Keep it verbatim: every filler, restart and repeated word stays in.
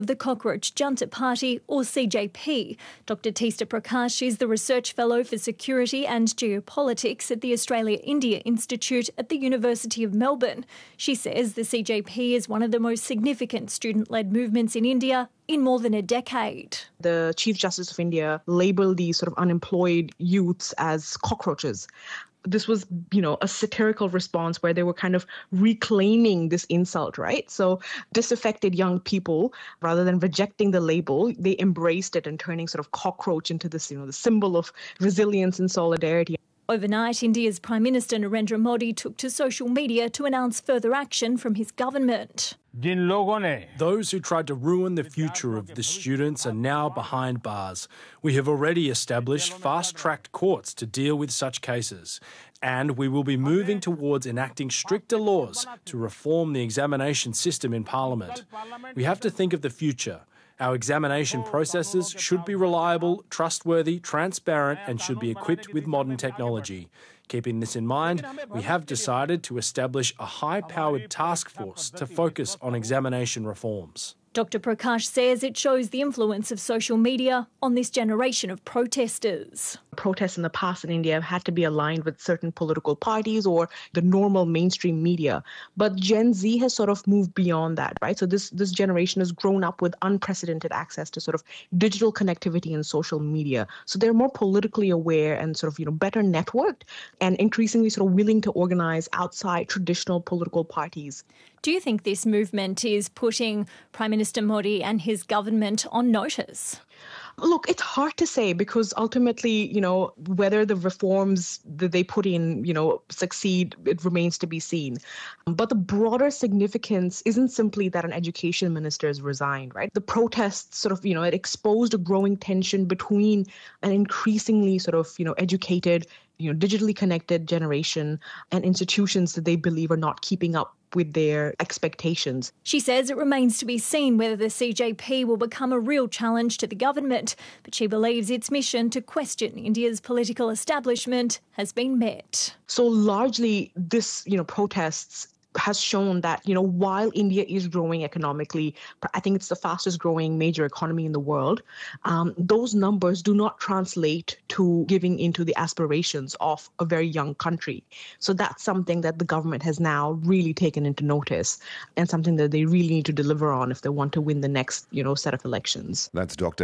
the Cockroach Junta Party, or C J P. Doctor Teesta Prakash is the Research Fellow for Security and Geopolitics at the Australia-India Institute at the University of Melbourne. She says the C J P is one of the most significant student-led movements in India in more than a decade. The Chief Justice of India labelled these sort of unemployed youths as cockroaches. This was, you know, a satirical response where they were kind of reclaiming this insult, right? So disaffected young people, rather than rejecting the label, they embraced it and turning sort of cockroach into this, you know, the symbol of resilience and solidarity. Overnight, India's Prime Minister Narendra Modi took to social media to announce further action from his government. Those who tried to ruin the future of the students are now behind bars. We have already established fast-tracked courts to deal with such cases, and we will be moving towards enacting stricter laws to reform the examination system in Parliament. We have to think of the future. Our examination processes should be reliable, trustworthy, transparent, and should be equipped with modern technology. Keeping this in mind, we have decided to establish a high-powered task force to focus on examination reforms. Doctor Prakash says it shows the influence of social media on this generation of protesters. Protests in the past in India have had to be aligned with certain political parties or the normal mainstream media. But Gen Z has sort of moved beyond that, right? So this, this generation has grown up with unprecedented access to sort of digital connectivity and social media. So they're more politically aware and sort of, you know, better networked and increasingly sort of willing to organize outside traditional political parties. Do you think this movement is putting Prime Minister Modi and his government on notice? Look, it's hard to say because ultimately, you know, whether the reforms that they put in, you know, succeed, it remains to be seen. But the broader significance isn't simply that an education minister has resigned, right? The protests sort of, you know, it exposed a growing tension between an increasingly sort of, you know, educated, you know, digitally connected generation and institutions that they believe are not keeping up with their expectations. She says it remains to be seen whether the C J P will become a real challenge to the government, but she believes its mission to question India's political establishment has been met. So largely this, you know, protests has shown that, you know, while India is growing economically, I think it's the fastest growing major economy in the world, um, those numbers do not translate to giving into the aspirations of a very young country. So that's something that the government has now really taken into notice and something that they really need to deliver on if they want to win the next, you know, set of elections. That's Doctor